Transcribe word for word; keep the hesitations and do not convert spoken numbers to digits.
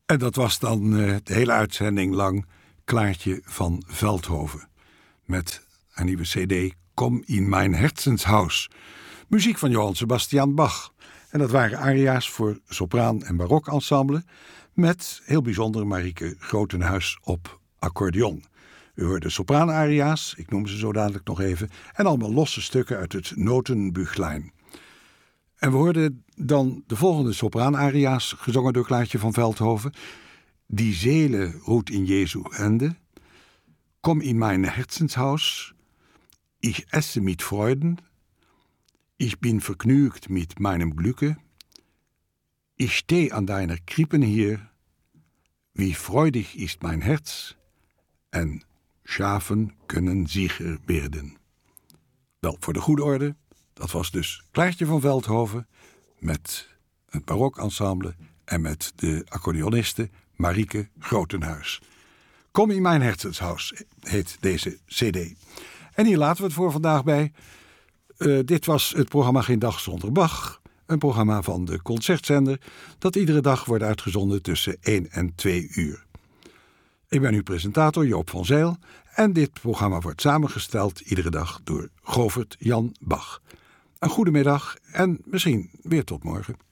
En dat was dan uh, de hele uitzending lang Klaartje van Veldhoven. Met een nieuwe cd, Kom in mijn Herzenshaus. Muziek van Johann Sebastian Bach. En dat waren aria's voor sopraan- en barokensemble. Met, heel bijzonder, Marieke Grotenhuis op accordeon. U hoorde sopraanaria's, ik noem ze zo dadelijk nog even. En allemaal losse stukken uit het Notenbüchlein. En we hoorden dan de volgende sopraanaria's, gezongen door Klaartje van Veldhoven. Die Seele ruht in Jesu Hände. Komm in mein Herzenshaus. Ich esse mit Freuden. Ich bin vergnügt mit meinem Glücke. Ich steh an deiner Krippen hier. Wie freudig ist mein Herz. En Schafen kunnen sicher werden. Wel, voor de goede orde, dat was dus Klaartje van Veldhoven met het barokensemble en met de accordeoniste Marieke Grotenhuis. Kom in mijn Herzenshaus heet deze cd. En hier laten we het voor vandaag bij. Uh, dit was het programma Geen Dag Zonder Bach. Een programma van de Concertzender dat iedere dag wordt uitgezonden tussen één en twee uur. Ik ben uw presentator Joop van Zijl en dit programma wordt samengesteld iedere dag door Govert Jan Bach. Een goede middag en misschien weer tot morgen.